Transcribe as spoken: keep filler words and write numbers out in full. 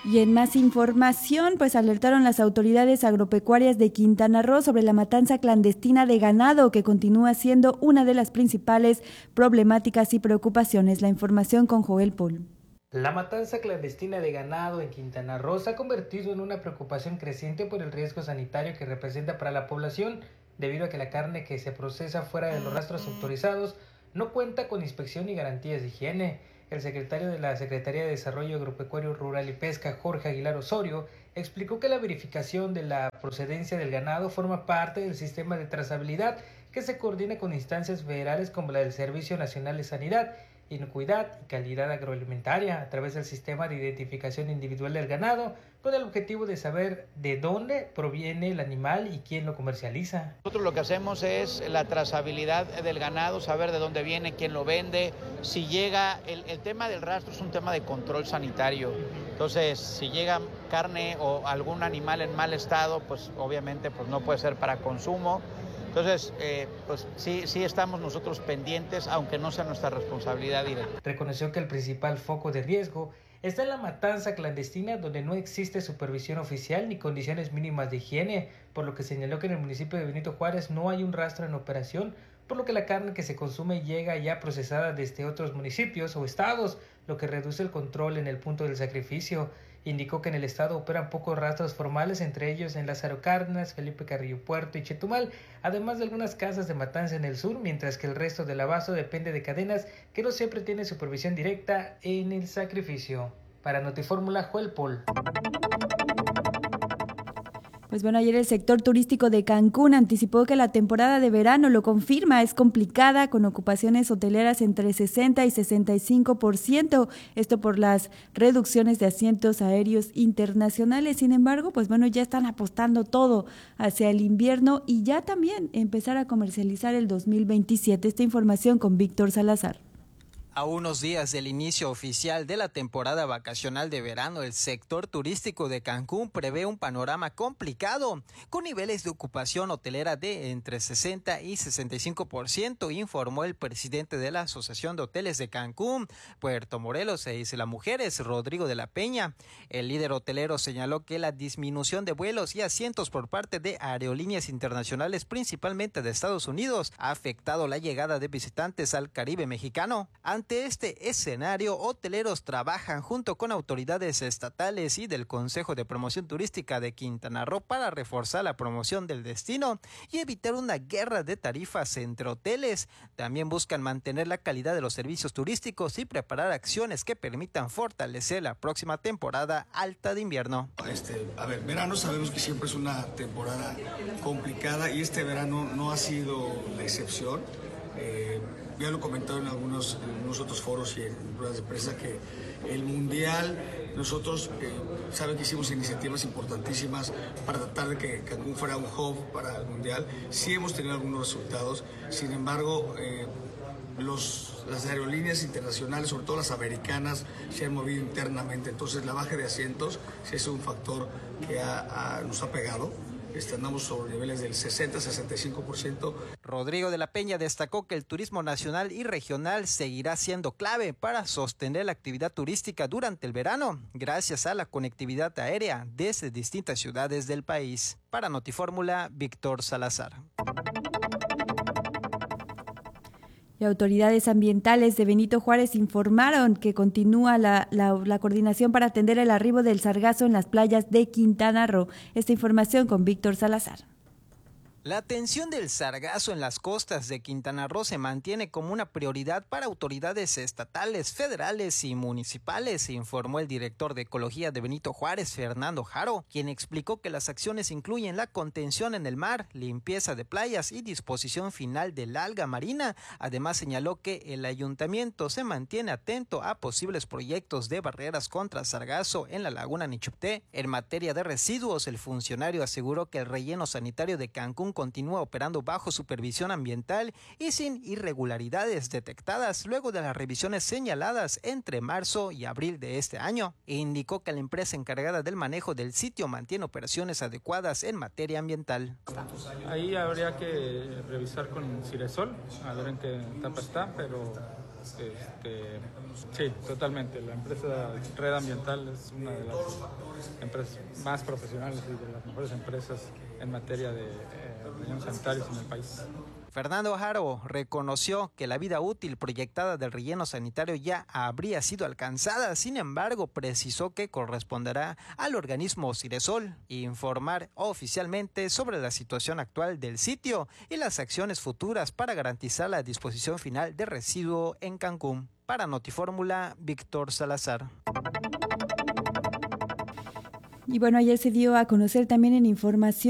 Y en más información, pues alertaron las autoridades agropecuarias de Quintana Roo sobre la matanza clandestina de ganado, que continúa siendo una de las principales problemáticas y preocupaciones. La información con Joel Paul. La matanza clandestina de ganado en Quintana Roo se ha convertido en una preocupación creciente por el riesgo sanitario que representa para la población, debido a que la carne que se procesa fuera de los rastros autorizados no cuenta con inspección y garantías de higiene. El secretario de la Secretaría de Desarrollo Agropecuario Rural y Pesca, Jorge Aguilar Osorio, explicó que la verificación de la procedencia del ganado forma parte del sistema de trazabilidad que se coordina con instancias federales como la del Servicio Nacional de Sanidad, Inocuidad y Calidad Agroalimentaria, a través del sistema de identificación individual del ganado, con el objetivo de saber de dónde proviene el animal y quién lo comercializa. Nosotros lo que hacemos es la trazabilidad del ganado, saber de dónde viene, quién lo vende, si llega, el, el tema del rastro es un tema de control sanitario. Entonces, si llega carne o algún animal en mal estado, pues obviamente pues no puede ser para consumo. Entonces, eh, pues sí, sí estamos nosotros pendientes, aunque no sea nuestra responsabilidad directa. Reconoció que el principal foco de riesgo está en la matanza clandestina, donde no existe supervisión oficial ni condiciones mínimas de higiene, por lo que señaló que en el municipio de Benito Juárez no hay un rastro en operación, por lo que la carne que se consume llega ya procesada desde otros municipios o estados, lo que reduce el control en el punto del sacrificio. Indicó que en el estado operan pocos rastros formales, entre ellos en Lázaro Cárdenas, Felipe Carrillo Puerto y Chetumal, además de algunas casas de matanza en el sur, mientras que el resto del abasto depende de cadenas que no siempre tienen supervisión directa en el sacrificio. Para Notifórmula, Joel Paul. Pues bueno, ayer el sector turístico de Cancún anticipó que la temporada de verano, lo confirma, es complicada, con ocupaciones hoteleras entre sesenta y sesenta y cinco por ciento, esto por las reducciones de asientos aéreos internacionales. Sin embargo, pues bueno, ya están apostando todo hacia el invierno y ya también empezar a comercializar el dos mil veintisiete. Esta información con Víctor Salazar. A unos días del inicio oficial de la temporada vacacional de verano, el sector turístico de Cancún prevé un panorama complicado, con niveles de ocupación hotelera de entre sesenta y sesenta y cinco por ciento, informó el presidente de la Asociación de Hoteles de Cancún, Puerto Morelos e Isla Mujeres, Rodrigo de la Peña. El líder hotelero señaló que la disminución de vuelos y asientos por parte de aerolíneas internacionales, principalmente de Estados Unidos, ha afectado la llegada de visitantes al Caribe mexicano. Ante este escenario, hoteleros trabajan junto con autoridades estatales y del Consejo de Promoción Turística de Quintana Roo para reforzar la promoción del destino y evitar una guerra de tarifas entre hoteles. También buscan mantener la calidad de los servicios turísticos y preparar acciones que permitan fortalecer la próxima temporada alta de invierno. Este, a ver, verano sabemos que siempre es una temporada complicada y este verano no ha sido la excepción. Eh, ya lo comentaron en algunos, en algunos otros foros y en ruedas de prensa que el Mundial, nosotros eh, saben que hicimos iniciativas importantísimas para tratar de que Cancún fuera un hub para el Mundial. Sí hemos tenido algunos resultados, sin embargo, eh, los, las aerolíneas internacionales, sobre todo las americanas, se han movido internamente. Entonces la baja de asientos sí es un factor que ha, ha, nos ha pegado. Andamos sobre niveles del sesenta a sesenta y cinco por ciento. Rodrigo de la Peña destacó que el turismo nacional y regional seguirá siendo clave para sostener la actividad turística durante el verano, gracias a la conectividad aérea desde distintas ciudades del país. Para Notifórmula, Víctor Salazar. Y autoridades ambientales de Benito Juárez informaron que continúa la, la, la coordinación para atender el arribo del sargazo en las playas de Quintana Roo. Esta información con Víctor Salazar. La atención del sargazo en las costas de Quintana Roo se mantiene como una prioridad para autoridades estatales, federales y municipales, informó el director de Ecología de Benito Juárez, Fernando Jaro, quien explicó que las acciones incluyen la contención en el mar, limpieza de playas y disposición final del alga marina. Además señaló que el ayuntamiento se mantiene atento a posibles proyectos de barreras contra sargazo en la laguna Nichupté. En materia de residuos, el funcionario aseguró que el relleno sanitario de Cancún continúa operando bajo supervisión ambiental y sin irregularidades detectadas luego de las revisiones señaladas entre marzo y abril de este año. E indicó que la empresa encargada del manejo del sitio mantiene operaciones adecuadas en materia ambiental. Ahí habría que revisar con Ciresol, a ver en qué etapa está, pero Este, sí, totalmente. La empresa Red Ambiental es una de las empresas más profesionales y de las mejores empresas en materia de eh, rellenos sanitarios en el país. Fernando Haro reconoció que la vida útil proyectada del relleno sanitario ya habría sido alcanzada, sin embargo precisó que corresponderá al organismo Ciresol informar oficialmente sobre la situación actual del sitio y las acciones futuras para garantizar la disposición final de residuo en Cancún. Para Notifórmula, Víctor Salazar. Y bueno, ayer se dio a conocer también en información